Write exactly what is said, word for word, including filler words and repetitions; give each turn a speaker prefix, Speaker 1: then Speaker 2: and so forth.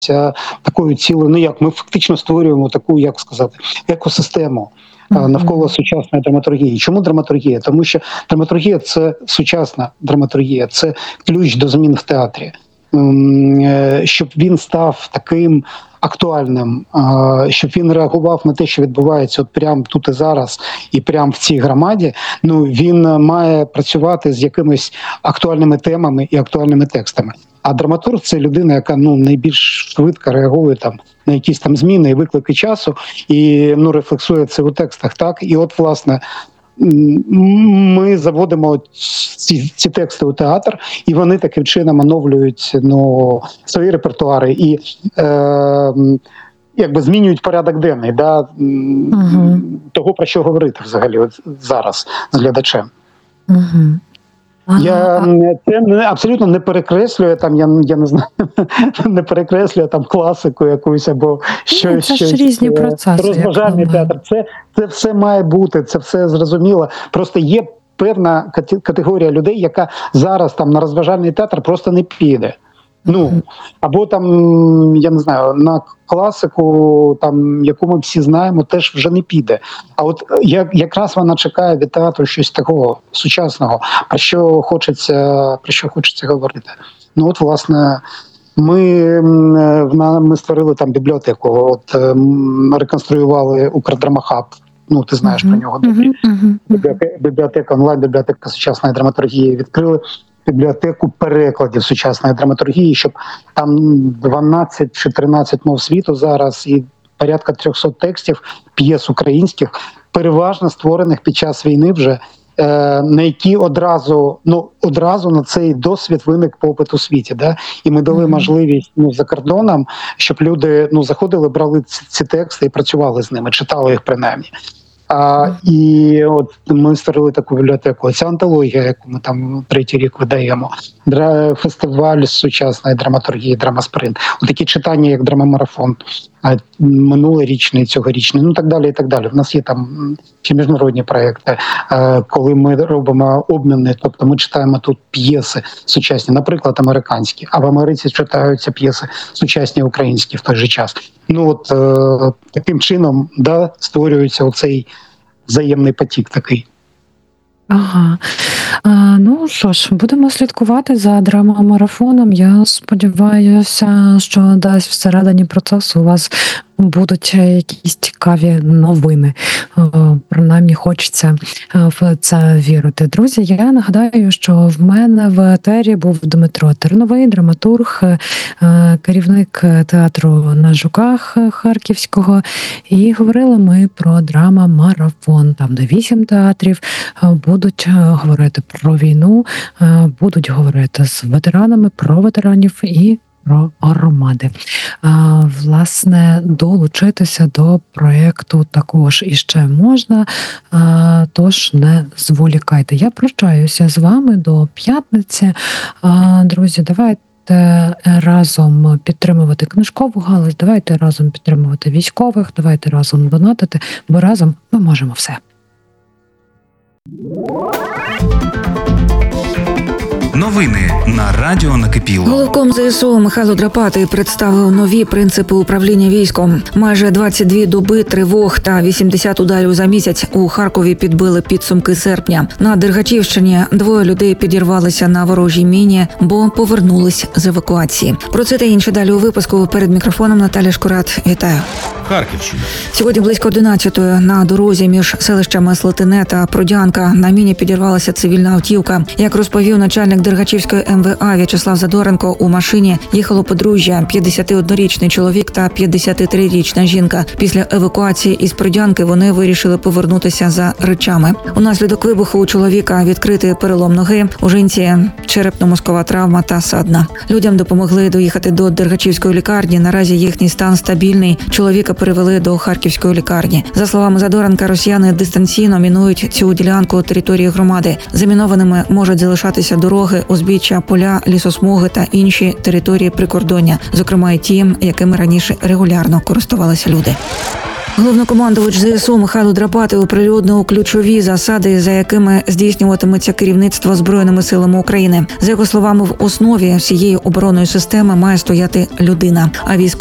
Speaker 1: такою цілою, ну як, ми фактично створюємо таку, як сказати, екосистему навколо сучасної драматургії. Чому драматургія? Тому що драматургія – це сучасна драматургія, це ключ до змін в театрі. Щоб він став таким актуальним, щоб він реагував на те, що відбувається от прямо тут і зараз, і прямо в цій громаді, ну, він має працювати з якимись актуальними темами і актуальними текстами. А драматург – це людина, яка ну, найбільш швидко реагує там, на якісь там зміни і виклики часу, і ну, рефлексує це у текстах. Так? І от, власне, ми заводимо ці, ці тексти у театр, і вони таким чином оновлюють ну, свої репертуари і е, якби змінюють порядок денний, да, угу. того, про що говорити взагалі от зараз з глядачем.
Speaker 2: Угу.
Speaker 1: Я це не, абсолютно не перекреслює там, я, я не знаю, не перекреслює там класику якусь або щось.
Speaker 2: Це ж різні процеси.
Speaker 1: Розважальний театр. Це, це все має бути, це все зрозуміло. Просто є певна категорія людей, яка зараз там на розважальний театр просто не піде. Ну, або там, я не знаю, на класику, там, яку ми всі знаємо, теж вже не піде. А от як, якраз вона чекає від театру щось такого сучасного, про що хочеться, про що хочеться говорити. Ну от, власне, ми, ми створили там бібліотеку, от реконструювали Укрдрамахаб. Ну, ти знаєш uh-huh. про нього. Uh-huh. Uh-huh. Бібліотека, бібліотека, онлайн-бібліотека сучасної драматургії відкрили. Бібліотеку перекладів сучасної драматургії, щоб там дванадцять чи тринадцять мов світу зараз і порядка триста текстів, п'єс українських, переважно створених під час війни вже, е, на які одразу, ну, одразу на цей досвід виник попит у світі. Да? І ми дали mm-hmm. можливість ну, за кордоном, щоб люди ну, заходили, брали ці, ці тексти і працювали з ними, читали їх принаймні. А, і от ми створили таку бібліотеку. Ця антологія, яку ми там третій рік видаємо, Дра... фестиваль сучасної драматургії, драмаспринт. Такі читання, як драмамарафон, минулорічний, цьогорічний, ну так далі, і так далі. У нас є там ще міжнародні проекти, коли ми робимо обміни, тобто ми читаємо тут п'єси сучасні, наприклад, американські, а в Америці читаються п'єси сучасні українські в той же час. Ну от е, таким чином, да, створюється оцей взаємний потік такий.
Speaker 2: Ага. А, ну що ж, будемо слідкувати за драмамарафоном. Я сподіваюся, що десь всередині процесу у вас будуть якісь цікаві новини. Принаймні хочеться в це вірити. Друзі, я нагадаю, що в мене в етері був Дмитро Терновий, драматург, керівник театру на Жуках Харківського. І говорили ми про драма-марафон. Там де вісім театрів будуть говорити про війну, будуть говорити з ветеранами, про ветеранів і про громади. А, власне, долучитися до проєкту також іще можна, а, тож не зволікайте. Я прощаюся з вами до п'ятниці. А, друзі, давайте разом підтримувати книжкову галузь, давайте разом підтримувати військових, давайте разом донатити, бо разом ми можемо все.
Speaker 3: Новини на Радіо Накипіло.
Speaker 4: Головком ЗСУ Михайло Драпатий представив нові принципи управління військом. Майже двадцять дві доби тривог та вісімдесят ударів за місяць у Харкові підбили підсумки серпня. На Дергачівщині двоє людей підірвалися на ворожій міні, бо повернулись з евакуації. Про це та інше далі у випуску. Перед мікрофоном Наталя Шкурат. Вітаю.
Speaker 3: Харківщина.
Speaker 4: Сьогодні близько одинадцятої на дорозі між селищами Слатине та Продянка на міні підірвалася цивільна автівка. Як розповів начальник Дергачівської ем ве а В'ячеслав Задоренко, у машині їхало подружжя, п'ятдесятиоднорічний чоловік та п'ятдесятитрирічна жінка. Після евакуації із Продянки вони вирішили повернутися за речами. Унаслідок вибуху у чоловіка відкритий перелом ноги, у жінці черепно-мозкова травма та садна. Людям допомогли доїхати до Дергачівської лікарні. Наразі їхній стан стабільний. Чоловіка перевели до Харківської лікарні. За словами Задоренка, росіяни дистанційно мінують цю ділянку території громади. Замінованими можуть залишатися дороги, узбіччя, поля, лісосмуги та інші території прикордоння, зокрема і ті, якими раніше регулярно користувалися люди. Головнокомандувач ЗСУ Михайло Драпатий оприлюднив ключові засади, за якими здійснюватиметься керівництво Збройними силами України. За його словами, в основі всієї оборонної системи має стояти людина, а військові